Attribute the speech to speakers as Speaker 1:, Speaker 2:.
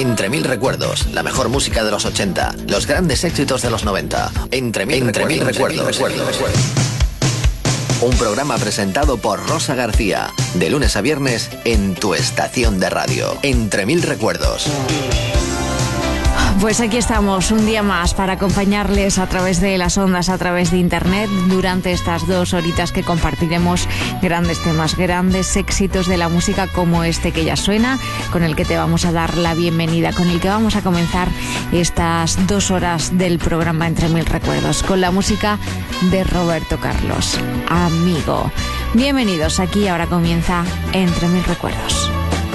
Speaker 1: Entre mil recuerdos, la mejor música de los 80, los grandes éxitos de los 90. Entre mil recuerdos. Un programa presentado por Rosa García, de lunes a viernes en tu estación de radio. Entre mil recuerdos.
Speaker 2: Pues aquí estamos un día más para acompañarles a través de las ondas, a través de internet, durante estas 2 horitas que compartiremos grandes temas, grandes éxitos de la música como este que ya suena, con el que te vamos a dar la bienvenida, con el que vamos a comenzar estas 2 horas del programa Entre Mil Recuerdos, con la música de Roberto Carlos, Amigo. Bienvenidos, aquí ahora comienza Entre Mil Recuerdos.